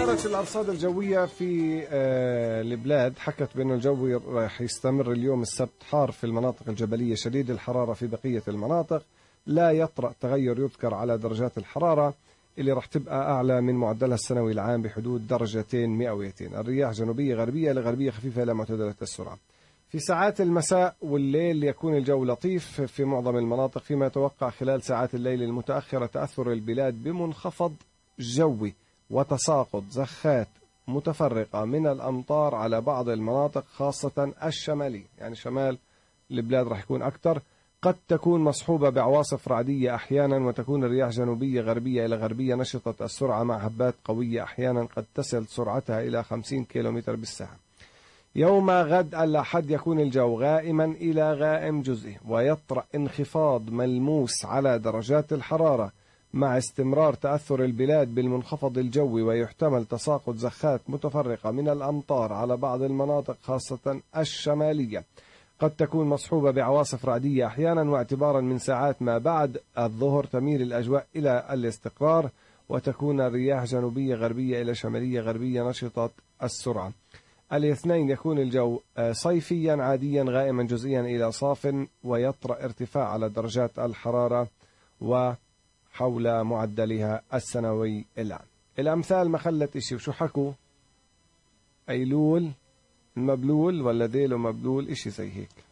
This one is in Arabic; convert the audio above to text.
إدارة الأرصاد الجوية في البلاد حكت بأن الجو راح يستمر اليوم السبت حار في المناطق الجبلية، شديد الحرارة في بقية المناطق، لا يطرأ تغير يذكر على درجات الحرارة اللي راح تبقى أعلى من معدلها السنوي العام بحدود درجتين مئويتين. الرياح جنوبية غربية لغربية خفيفة إلى معتدلة السرعة. في ساعات المساء والليل يكون الجو لطيف في معظم المناطق، فيما يتوقع خلال ساعات الليل المتأخرة تأثر البلاد بمنخفض جوي وتساقط زخات متفرقة من الأمطار على بعض المناطق خاصة الشمالية، يعني شمال البلاد راح يكون أكثر، قد تكون مصحوبة بعواصف رعدية أحيانا، وتكون الرياح جنوبية غربية إلى غربية نشطة السرعة مع هبات قوية أحيانا قد تصل سرعتها إلى 50 كيلومتر بالساعة. يوم غد الأحد يكون الجو غائما إلى غائم جزئي، ويطرأ انخفاض ملموس على درجات الحرارة مع استمرار تأثر البلاد بالمنخفض الجوي، ويحتمل تساقط زخات متفرقة من الأمطار على بعض المناطق خاصة الشمالية، قد تكون مصحوبة بعواصف رعدية أحيانا، واعتبارا من ساعات ما بعد الظهر تميل الأجواء إلى الاستقرار، وتكون الرياح جنوبية غربية إلى شمالية غربية نشطة السرعة. الاثنين يكون الجو صيفيا عاديا غائما جزئيا إلى صاف، ويطرأ ارتفاع على درجات الحرارة وحول معدلها السنوي الآن. الأمثال ما خلت إشي، وشو حكوا؟ أيلول مبلول ولا ذيل مبلول، إشي زي هيك.